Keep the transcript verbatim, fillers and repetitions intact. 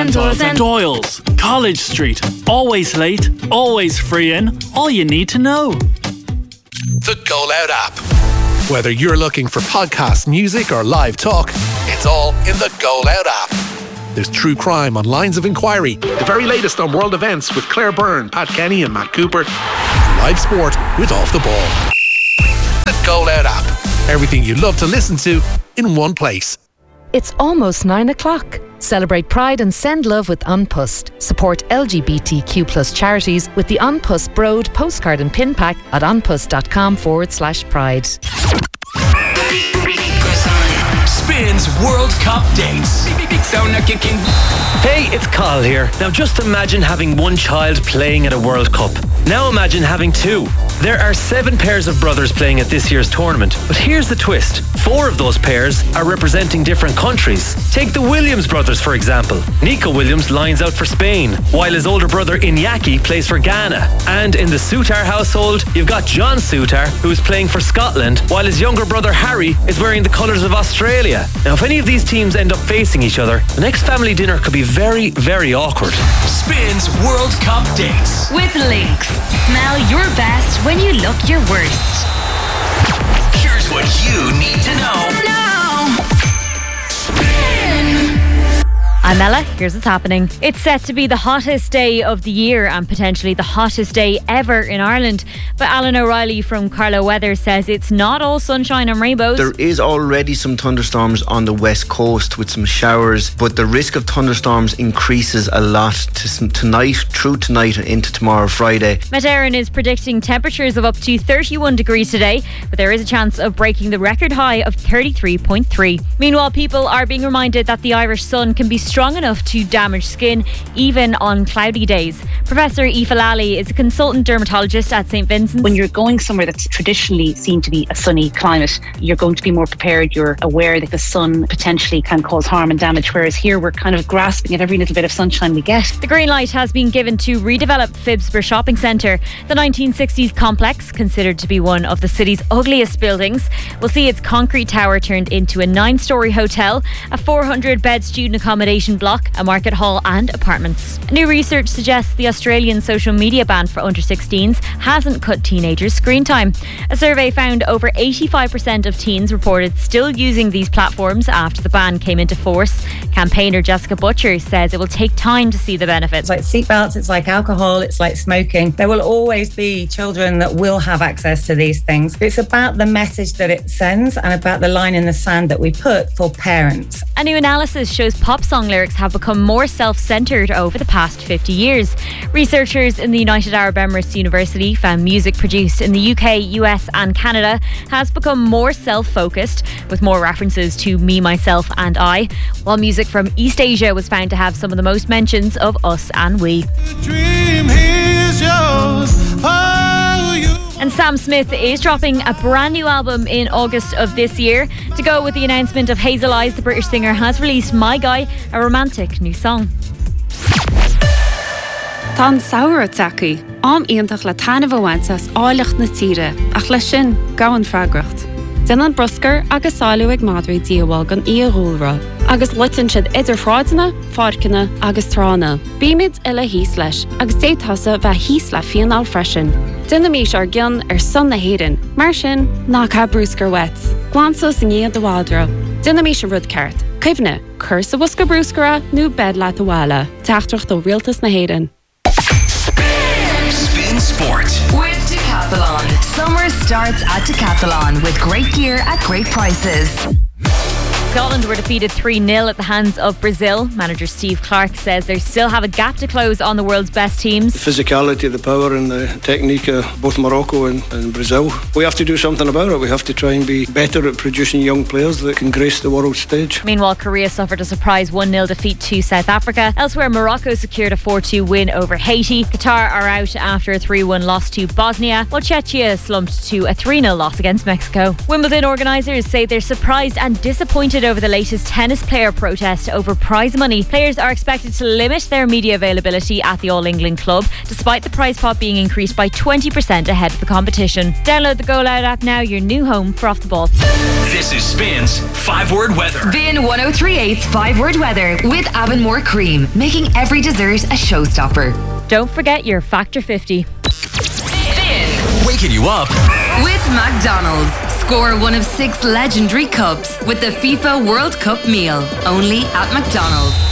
Santos and Doyle's, College Street. Always late, always free in. All you need to know. The Go Loud app. Whether you're looking for podcasts, music or live talk, it's all in the Go Loud app. There's true crime on Lines of Inquiry, the very latest on world events with Claire Byrne, Pat Kenny and Matt Cooper, and live sport with Off the Ball. The Go Loud app. Everything you love to listen to in one place. It's almost nine o'clock. Celebrate Pride and send love with An Post. Support L G B T Q plus charities with the An Post Broad postcard and pin pack at anpost.com forward slash pride. Spins World Cup dates. Hey, it's Carl here. Now just imagine having one child playing at a World Cup. Now imagine having two. There are seven pairs of brothers playing at this year's tournament. But here's the twist. Four of those pairs are representing different countries. Take the Williams brothers, for example. Nico Williams lines out for Spain, while his older brother Iñaki plays for Ghana. And in the Soutar household, you've got John Soutar, who's playing for Scotland, while his younger brother Harry is wearing the colours of Australia. Now, if any of these teams end up facing each other, the next family dinner could be very, very awkward. Spins World Cup dates. With Lynx. Smell your best when you look your worst. Here's what you need to know. Now. Spin. I'm Ella, here's what's happening. It's set to be the hottest day of the year and potentially the hottest day ever in Ireland. But Alan O'Reilly from Carlow Weather says it's not all sunshine and rainbows. There is already some thunderstorms on the west coast with some showers, but the risk of thunderstorms increases a lot to tonight, through tonight and into tomorrow, Friday. Met Éireann is predicting temperatures of up to thirty-one degrees today, but there is a chance of breaking the record high of thirty-three point three. Meanwhile, people are being reminded that the Irish sun can be strong enough to damage skin, even on cloudy days. Professor Aoife Lally is a consultant dermatologist at Saint Vincent's. When you're going somewhere that's traditionally seen to be a sunny climate, you're going to be more prepared. You're aware that the sun potentially can cause harm and damage, whereas here we're kind of grasping at every little bit of sunshine we get. The green light has been given to redevelop Phibsborough Shopping Centre. The nineteen sixties complex, considered to be one of the city's ugliest buildings, will see its concrete tower turned into a nine-storey hotel, a four hundred bed student accommodation block, a market hall and apartments. New research suggests the Australian social media ban for under sixteens hasn't cut teenagers' screen time. A survey found over eighty-five percent of teens reported still using these platforms after the ban came into force. Campaigner Jessica Butcher says it will take time to see the benefits. It's like seatbelts, it's like alcohol, it's like smoking. There will always be children that will have access to these things. It's about the message that it sends and about the line in the sand that we put for parents. A new analysis shows pop song lyrics have become more self-centred over the past fifty years. Researchers in the United Arab Emirates University found music produced in the U K, U S and Canada has become more self-focused, with more references to me, myself and I, while music from East Asia was found to have some of the most mentions of us and we. And Sam Smith is dropping a brand new album in August of this year. To go with the announcement of Hazel Eyes, the British singer has released My Guy, a romantic new song. Tá saoire tacaí, am iontach le tainmh bhaintas áileacht na tíre, ach le sin gawan freagracht. Den an broscar agus sáú ag madraí díomháil gan íoghúlra, agus litan siad idir fráideanna, fádcanna agus trána. Bíimiid ile híos leis, agus détasa bheith híos le fianál freisin. Duna mís ar gcionn ar son na héireann, mar sin ná cá brúscar wet. Glansos ní do bhádra. Duna mís ar rud ceart. Cuimhne, cur sa bhusca brúscara nó bed le do bhála. Teachtrach do rialtas na héireann. Spin Sport with Decathlon. Summer starts at Decathlon with great gear at great prices. Scotland were defeated three nil at the hands of Brazil. Manager Steve Clarke says they still have a gap to close on the world's best teams. The physicality, the power and the technique of both Morocco and, and Brazil. We have to do something about it. We have to try and be better at producing young players that can grace the world stage. Meanwhile, Korea suffered a surprise one nil defeat to South Africa. Elsewhere, Morocco secured a four two win over Haiti. Qatar are out after a three one loss to Bosnia, while Czechia slumped to a three nil loss against Mexico. Wimbledon organisers say they're surprised and disappointed heated over the latest tennis player protest over prize money. Players are expected to limit their media availability at the All England club, despite the prize pot being increased by twenty percent ahead of the competition. Download the Go Loud app now, your new home for Off the Ball. This is Spin's five word weather. Spin one oh three point eight's five word weather with Avonmore Cream, making every dessert a showstopper. Don't forget your Factor fifty. Spin. Waking you up With McDonald's. Score one of six legendary cups with the FIFA World Cup meal. Only at McDonald's.